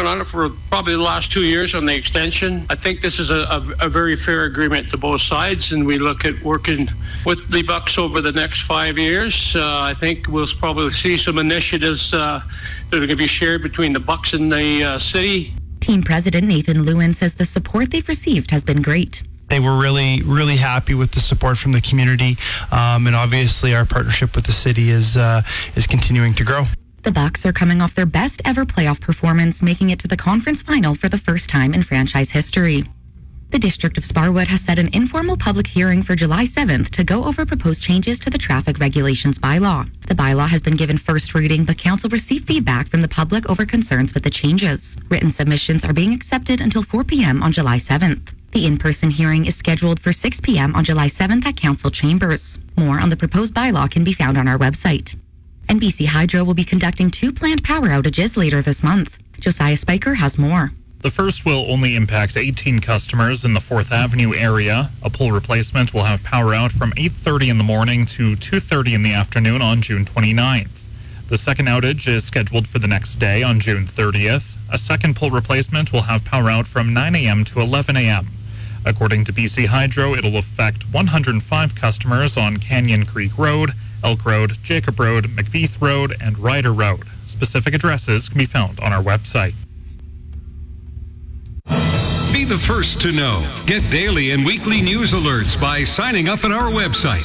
on it for probably the last 2 years on the extension. I think this is a very fair agreement to both sides, and we look at working with the Bucks over the next 5 years. I think we'll probably see some initiatives that are going to be shared between the Bucks and the city. Team President Nathan Lewin says the support they've received has been great. They were really, really happy with the support from the community, and obviously our partnership with the city is continuing to grow. The Bucks are coming off their best ever playoff performance, making it to the conference final for the first time in franchise history. The District of Sparwood has set an informal public hearing for July 7th to go over proposed changes to the traffic regulations bylaw. The bylaw has been given first reading, but council received feedback from the public over concerns with the changes. Written submissions are being accepted until 4 p.m. on July 7th. The in-person hearing is scheduled for 6 p.m. on July 7th at Council Chambers. More on the proposed bylaw can be found on our website. And BC Hydro will be conducting 2 planned power outages later this month. Josiah Spiker has more. The first will only impact 18 customers in the 4th Avenue area. A pole replacement will have power out from 8:30 in the morning to 2:30 in the afternoon on June 29th. The second outage is scheduled for the next day on June 30th. A second pole replacement will have power out from 9 a.m. to 11 a.m. According to BC Hydro, it'll affect 105 customers on Canyon Creek Road, Elk Road, Jacob Road, McBeath Road, and Ryder Road. Specific addresses can be found on our website. Be the first to know. Get daily and weekly news alerts by signing up at our website,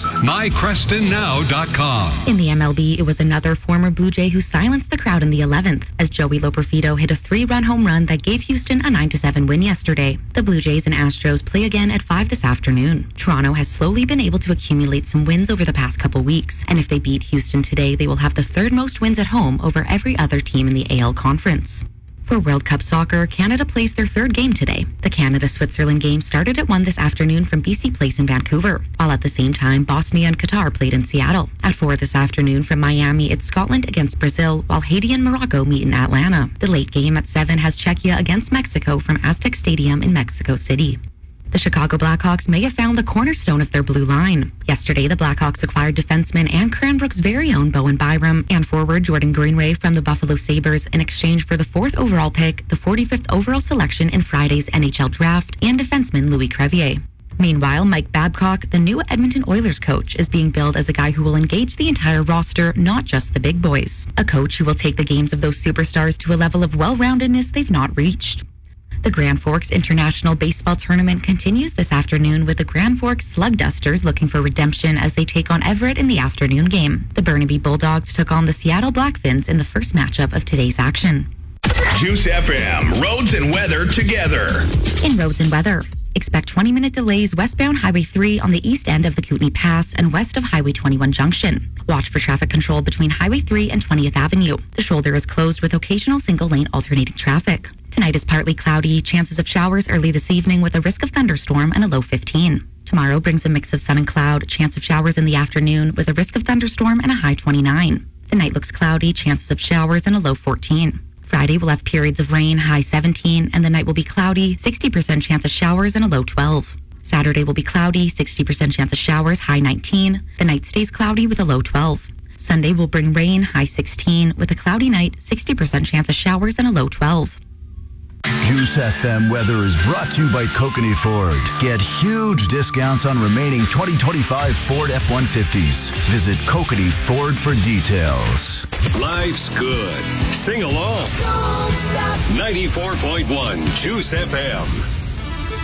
mycrestonnow.com. In the MLB, it was another former Blue Jay who silenced the crowd in the 11th as Joey Loperfido hit a 3-run home run that gave Houston a 9-7 win yesterday. The Blue Jays and Astros play again at 5 this afternoon. Toronto has slowly been able to accumulate some wins over the past couple weeks, and if they beat Houston today, they will have the 3rd most wins at home over every other team in the AL Conference. For World Cup soccer, Canada plays their 3rd game today. The Canada-Switzerland game started at 1 this afternoon from BC Place in Vancouver, while at the same time, Bosnia and Qatar played in Seattle. At 4 this afternoon from Miami, it's Scotland against Brazil, while Haiti and Morocco meet in Atlanta. The late game at 7 has Czechia against Mexico from Aztec Stadium in Mexico City. The Chicago Blackhawks may have found the cornerstone of their blue line. Yesterday, the Blackhawks acquired defenseman and Cranbrook's very own Bowen Byram and forward Jordan Greenway from the Buffalo Sabres in exchange for the 4th overall pick, the 45th overall selection in Friday's NHL draft, and defenseman Louis Crevier. Meanwhile, Mike Babcock, the new Edmonton Oilers coach, is being billed as a guy who will engage the entire roster, not just the big boys. A coach who will take the games of those superstars to a level of well-roundedness they've not reached. The Grand Forks International Baseball Tournament continues this afternoon with the Grand Forks Slug Dusters looking for redemption as they take on Everett in the afternoon game. The Burnaby Bulldogs took on the Seattle Blackfins in the first matchup of today's action. Juice FM, roads and weather together. In roads and weather, expect 20-minute delays westbound Highway 3 on the east end of the Kootenay Pass and west of Highway 21 Junction. Watch for traffic control between Highway 3 and 20th Avenue. The shoulder is closed with occasional single-lane alternating traffic. Tonight is partly cloudy, chances of showers early this evening with a risk of thunderstorm and a low 15. Tomorrow brings a mix of sun and cloud, chance of showers in the afternoon with a risk of thunderstorm and a high 29. The night looks cloudy, chances of showers and a low 14. Friday will have periods of rain, high 17, and the night will be cloudy, 60% chance of showers and a low 12. Saturday will be cloudy, 60% chance of showers, high 19. The night stays cloudy with a low 12. Sunday will bring rain, high 16, with a cloudy night, 60% chance of showers and a low 12. Juice FM weather is brought to you by Kokanee Ford. Get huge discounts on remaining 2025 Ford F-150s. Visit Kokanee Ford for details. Life's good. Sing along. 94.1 Juice FM.